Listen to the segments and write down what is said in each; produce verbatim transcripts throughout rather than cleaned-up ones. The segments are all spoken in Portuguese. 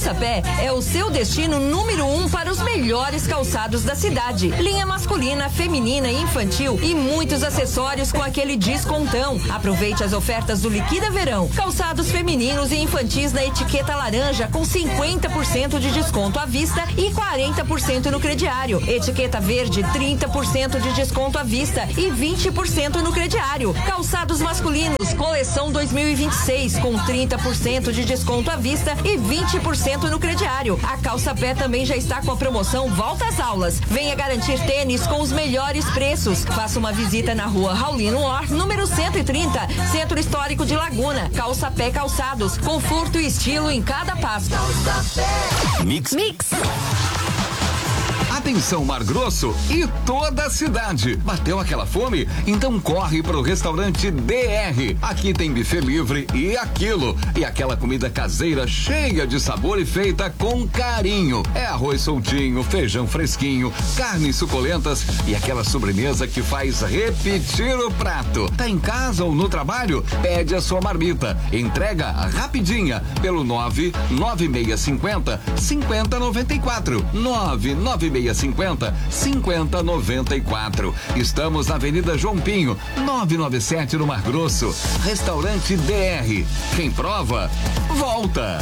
Calçapé é o seu destino número um para os melhores calçados da cidade. Linha masculina, feminina e infantil e muitos acessórios com aquele descontão. Aproveite as ofertas do Liquida Verão. Calçados femininos e infantis na etiqueta laranja com cinquenta por cento de desconto à vista e quarenta por cento no crediário. Etiqueta verde, trinta por cento de desconto à vista e vinte por cento no crediário. Calçados masculinos, coleção dois mil e vinte e seis com trinta por cento de desconto à vista e vinte por cento no crediário. A Calçapé também já está com a promoção Volta às Aulas. Venha garantir tênis com os melhores preços. Faça uma visita na rua Raulino Or, número cento e trinta, Centro Histórico de Laguna. Calçapé Calçados, conforto e estilo em cada passo. Mix. Mix. Atenção, Mar Grosso e toda a cidade. Bateu aquela fome? Então corre pro restaurante D R. Aqui tem buffet livre e aquilo. E aquela comida caseira cheia de sabor e feita com carinho. É arroz soltinho, feijão fresquinho, carnes suculentas e aquela sobremesa que faz repetir o prato. Tá em casa ou no trabalho? Pede a sua marmita. Entrega rapidinha pelo nove nove seis cinco zero cinco zero nove quatro. nove nove seis cinquenta, cinquenta noventa e quatro. Estamos na Avenida João Pinho, novecentos e noventa e sete no Mar Grosso. Restaurante D R. Quem prova, volta.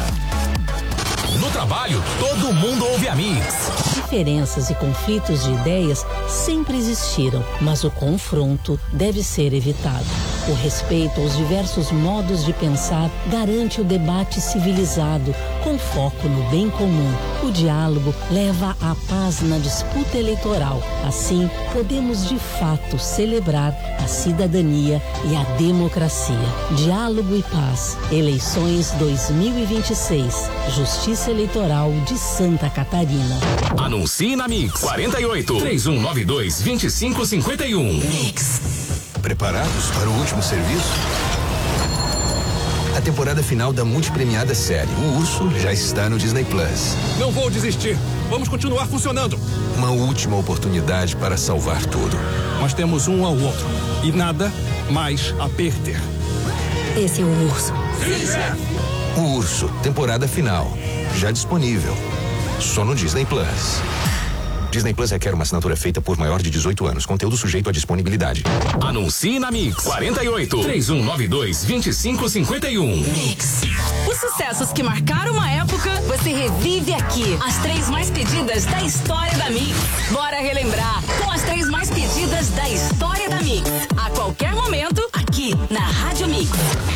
No trabalho, todo mundo ouve a Mix. Diferenças e conflitos de ideias sempre existiram, mas o confronto deve ser evitado. O respeito aos diversos modos de pensar garante o debate civilizado, com foco no bem comum. O diálogo leva à paz na disputa eleitoral. Assim, podemos de fato celebrar a cidadania e a democracia. Diálogo e paz. Eleições dois mil e vinte e seis. Justiça Eleitoral de Santa Catarina. Anuncie na Mix. quarenta e oito, três um nove dois, vinte e cinco cinquenta e um. Mix. Preparados para o último serviço? A temporada final da multipremiada série O Urso já está no Disney Plus. Não vou desistir. Vamos continuar funcionando. Uma última oportunidade para salvar tudo. Nós temos um ao outro e nada mais a perder. Esse é o Urso. Sim, chefe. O Urso, temporada final. Já disponível. Só no Disney Plus. Disney Plus requer uma assinatura feita por maior de dezoito anos. Conteúdo sujeito à disponibilidade. Anuncie na Mix. quarenta e oito, três um nove dois, vinte e cinco cinquenta e um. Mix. Os sucessos que marcaram uma época, você revive aqui. As três mais pedidas da história da Mix. Bora relembrar com as três mais pedidas da história da Mix. A qualquer momento, aqui na Rádio Mix.